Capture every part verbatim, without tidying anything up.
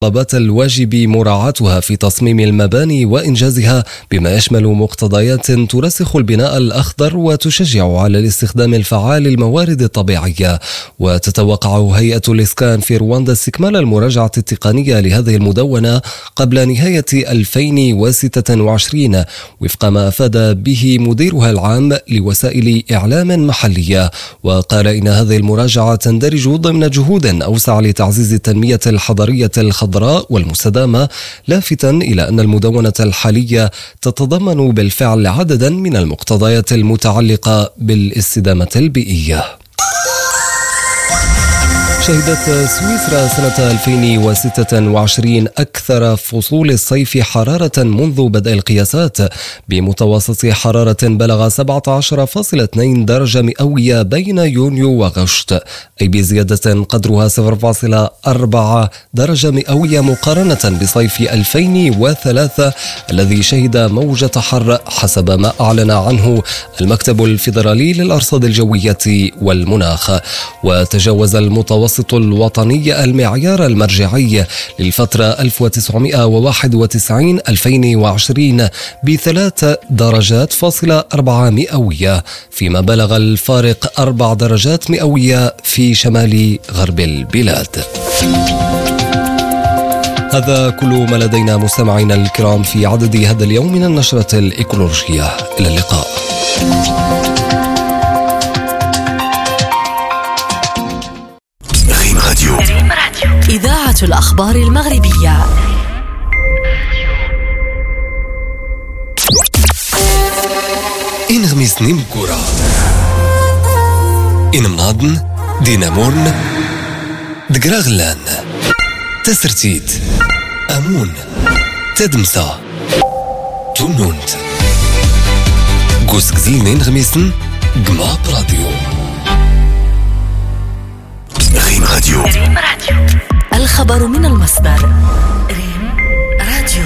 المتطلبات الواجب مراعاتها في تصميم المباني وإنجازها، بما يشمل مقتضيات ترسخ البناء الأخضر وتشجع على الاستخدام الفعال للموارد الطبيعية. وتتوقع هيئة الإسكان في رواندا استكمال المراجعة التقنية لهذه المدونة قبل نهاية ألفين وستة وعشرين، وفق ما أفاد به مديرها العام لوسائل إعلام محلية. وقال إن هذه المراجعة تندرج ضمن جهود أوسع لتعزيز التنمية الحضرية الخضراء والمستدامة، لافتا إلى أن المدونة الحالية تتضمن بالفعل عددا من المقتضيات المتعلقة بالاستدامة البيئية. شهدت سويسرا سنة ألفين وستة وعشرين أكثر فصول الصيف حرارة منذ بدء القياسات، بمتوسط حرارة بلغ سبعة عشر فاصلة اثنين درجة مئوية بين يونيو وغشت، أي بزيادة قدرها صفر فاصلة أربعة درجة مئوية مقارنة بصيف ألفين وثلاثة الذي شهد موجة حر، حسب ما أعلن عنه المكتب الفيدرالي للأرصاد الجوية والمناخ. وتجاوز المتوسط الوطني المعيار المرجعي للفترة ألف وتسعمائة وواحد وتسعين إلى ألفين وعشرين بثلاث درجات فاصلة أربعة مئوية، فيما بلغ الفارق أربع درجات مئوية في شمال غرب البلاد. هذا كل ما لدينا مستمعينا الكرام في عدد هذا اليوم من النشرة الإيكولوجية. إلى اللقاء. إذاعة الأخبار المغربية. إن غميسني مكورة إن مناضن دينامورن دقراغلان تسرتيت أمون تدمسا تونونت قوس كزينين غميسن قما براديو ريم راديو. الخبر من المصدر. ريم راديو.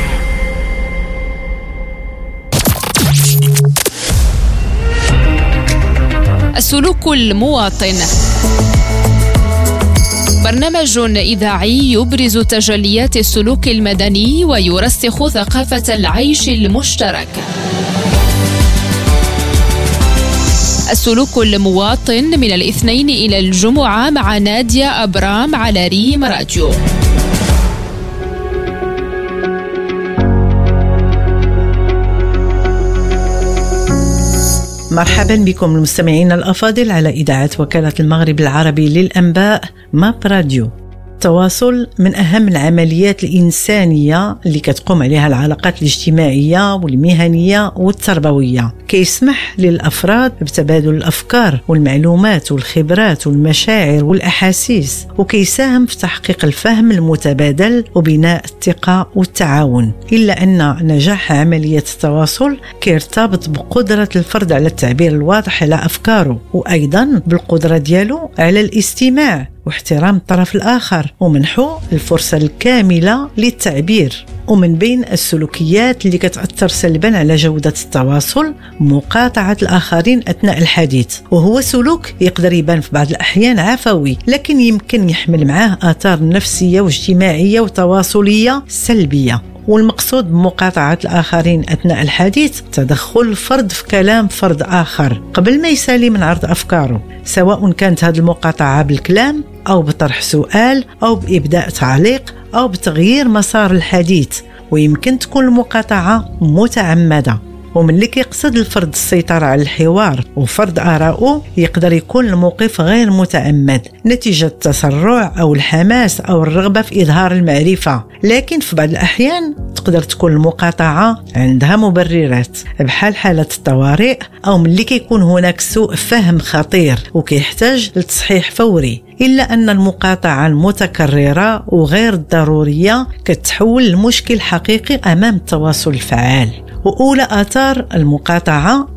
السلوك المواطن، برنامج إذاعي يبرز تجليات السلوك المدني ويرسخ ثقافة العيش المشترك. السلوك المواطن من الاثنين إلى الجمعة مع نادية أبرام على ريم راديو. مرحبا بكم المستمعين الأفاضل على إذاعة وكالة المغرب العربي للأنباء ماب راديو. التواصل من أهم العمليات الإنسانية اللي كتقوم عليها العلاقات الاجتماعية والمهنية والتربوية، كيسمح للأفراد بتبادل الأفكار والمعلومات والخبرات والمشاعر والأحاسيس، وكيساهم في تحقيق الفهم المتبادل وبناء الثقة والتعاون. إلا أن نجاح عملية التواصل كيرتبط بقدرة الفرد على التعبير الواضح على أفكاره، وأيضا بالقدرة ديالو على الاستماع واحترام الطرف الآخر ومنحه الفرصة الكاملة للتعبير. ومن بين السلوكيات اللي كتأثر سلبا على جودة التواصل مقاطعة الآخرين أثناء الحديث، وهو سلوك يقدر يبان في بعض الأحيان عفوي، لكن يمكن يحمل معاه آثار نفسية واجتماعية وتواصلية سلبية. والمقصود بمقاطعة الآخرين أثناء الحديث تدخل الفرد في كلام فرد آخر قبل ما يسالي من عرض أفكاره، سواء كانت هذه المقاطعة بالكلام أو بطرح سؤال أو بإبداء تعليق أو بتغيير مسار الحديث. ويمكن تكون المقاطعة متعمدة، ومن اللي كيقصد الفرد السيطرة على الحوار وفرض آراءه يقدر يكون الموقف غير متعمد نتيجة التسرع أو الحماس أو الرغبة في إظهار المعرفة. لكن في بعض الأحيان تقدر تكون المقاطعة عندها مبررات، بحال حالة الطوارئ أو من اللي كيكون هناك سوء فهم خطير وكيحتاج لتصحيح فوري. إلا أن المقاطعة المتكررة وغير الضرورية كتحول لمشكل حقيقي أمام التواصل الفعال. وأولى آثار المقاطعة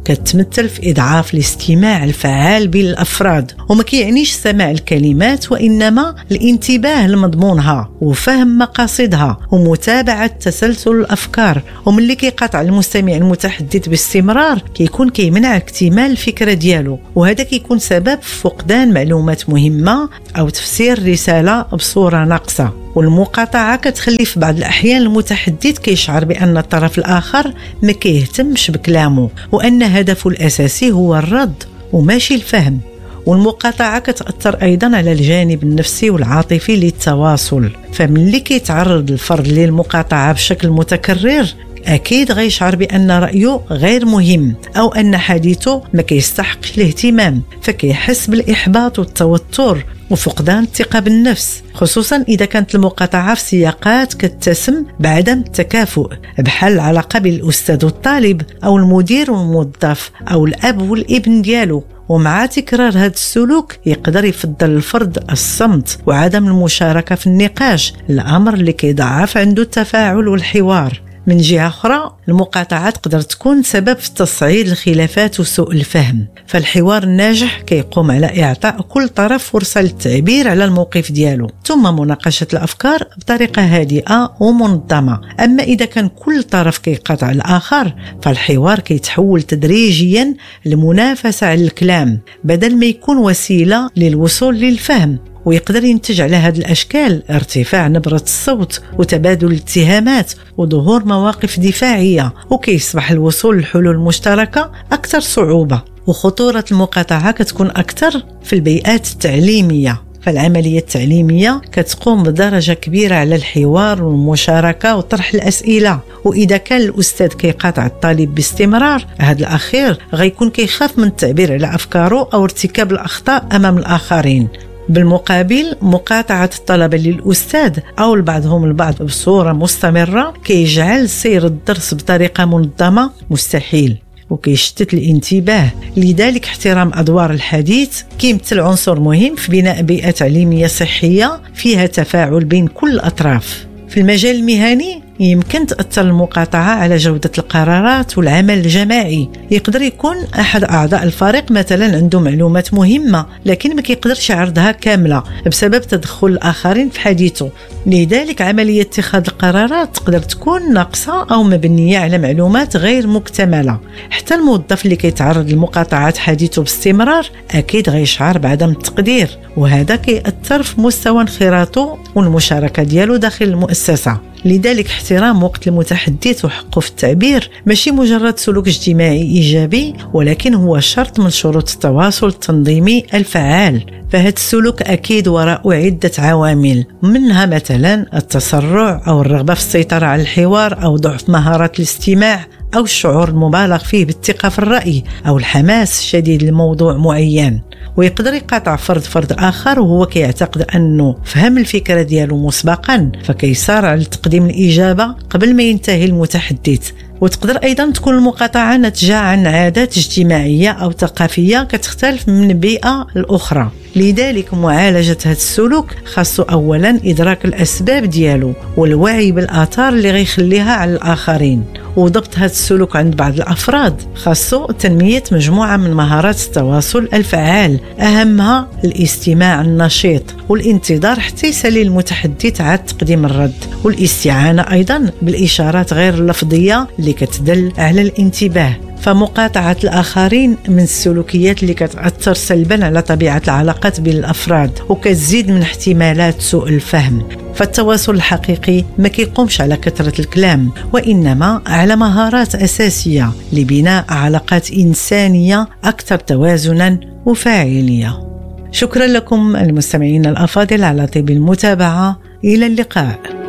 كتمثل في إضعاف الاستماع الفعال بين الأفراد، وما كيعنيش سماع الكلمات وإنما الانتباه لمضمونها وفهم مقاصدها ومتابعة تسلسل الأفكار. وملي كيقاطع المستمع المتحدث باستمرار كيكون كيمنع اكتمال الفكرة ديالو، وهذا كيكون سبب فقدان معلومات مهمة أو تفسير رسالة بصورة ناقصة. والمقاطعة كتخلي في بعض الأحيان المتحدث كيشعر بأن الطرف الآخر ما كيهتمش بكلامه وأن هدفه الأساسي هو الرد وماشي الفهم. والمقاطعة كتأثر أيضا على الجانب النفسي والعاطفي للتواصل، فملي كيتعرض الفرد للمقاطعة بشكل متكرر أكيد غيشعر بأن رأيه غير مهم أو أن حديثه ما كيستحقش الاهتمام، فكيحس بالإحباط والتوتر وفقدان الثقة بالنفس، خصوصا إذا كانت المقاطعة في سياقات كتسم بعدم التكافؤ، بحال العلاقة بين الأستاذ والطالب أو المدير والموظف أو الأب والابن ديالو. ومع تكرار هذا السلوك يقدر يفضل الفرد الصمت وعدم المشاركة في النقاش، الأمر اللي كيضعف عنده التفاعل والحوار. من جهة أخرى المقاطعة تقدر تكون سبب في تصعيد الخلافات وسوء الفهم، فالحوار الناجح كيقوم على إعطاء كل طرف فرصة للتعبير على الموقف ديالو ثم مناقشة الأفكار بطريقة هادئة ومنظمة. أما إذا كان كل طرف كيقاطع الآخر فالحوار كيتحول تدريجيا لمنافسة على الكلام بدل ما يكون وسيلة للوصول للفهم، ويقدر ينتج على هذه الأشكال ارتفاع نبرة الصوت وتبادل الاتهامات وظهور مواقف دفاعية، وكيصبح الوصول للحلول المشتركة أكثر صعوبة. وخطورة المقاطعة كتكون أكثر في البيئات التعليمية، فالعملية التعليمية كتقوم بدرجة كبيرة على الحوار والمشاركة وطرح الأسئلة، وإذا كان الأستاذ كيقاطع الطالب باستمرار هذا الأخير غيكون كيخاف من التعبير على أفكاره أو ارتكاب الأخطاء أمام الآخرين. بالمقابل مقاطعة الطلبة للأستاذ أو لبعضهم البعض بصورة مستمرة كيجعل سير الدرس بطريقة منظمة مستحيل وكيشتت الانتباه. لذلك احترام أدوار الحديث كيمثل عنصر مهم في بناء بيئة تعليمية صحية فيها تفاعل بين كل الأطراف. في المجال المهني يمكن تأثر المقاطعة على جودة القرارات والعمل الجماعي. يقدر يكون أحد أعضاء الفريق مثلا عنده معلومات مهمة لكن ما كيقدرش يعرضها كاملة بسبب تدخل الآخرين في حديثه، لذلك عملية اتخاذ القرارات تقدر تكون ناقصة أو مبنية على معلومات غير مكتملة. حتى الموظف اللي كيتعرض لمقاطعة حديثه باستمرار أكيد غيشعر بعدم التقدير، وهذا كيأثر في مستوى انخراطه والمشاركة ديالو داخل المؤسسة. لذلك احترام وقت المتحدث وحقه في التعبير ماشي مجرد سلوك اجتماعي إيجابي، ولكن هو شرط من شروط التواصل التنظيمي الفعال. فهذا السلوك أكيد وراء عدة عوامل، منها مثلا التسرع أو الرغبة في السيطرة على الحوار أو ضعف مهارات الاستماع أو الشعور المبالغ فيه بالثقة في الرأي أو الحماس الشديد لموضوع معين. ويقدر يقاطع فرد فرد آخر وهو كيعتقد أنه فهم الفكرة ديالو مسبقا فكيسارع لتقديم الإجابة قبل ما ينتهي المتحدث. وتقدر أيضا تكون المقاطعة ناتجة عن عادات اجتماعية أو ثقافية كتختلف من بيئة لأخرى. لذلك معالجة هذا السلوك خاصه أولا إدراك الأسباب ديالو والوعي بالآثار اللي غيخليها على الآخرين. وضبط هذا السلوك عند بعض الأفراد خاصه تنمية مجموعة من مهارات التواصل الفعال، أهمها الاستماع النشيط والانتظار حتى يسالي المتحدث عاد تقديم الرد، والاستعانة أيضا بالإشارات غير اللفظية اللي كتدل على الانتباه. فمقاطعة الآخرين من السلوكيات اللي كتأثر سلبا على طبيعة العلاقات بين الأفراد وكتزيد من احتمالات سوء الفهم. فالتواصل الحقيقي ما كيقومش على كثرة الكلام وإنما على مهارات أساسية لبناء علاقات إنسانية أكثر توازنا وفاعلية. شكرا لكم المستمعين الأفاضل على طيب المتابعة، إلى اللقاء.